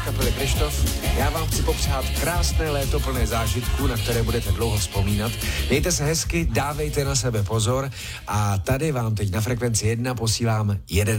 kapely Krištof. Já vám chci popřát krásné léto plné zážitků, na které budete dlouho vzpomínat. Mějte se hezky, dávejte na sebe pozor a tady vám teď na Frekvenci 1 posílám jeden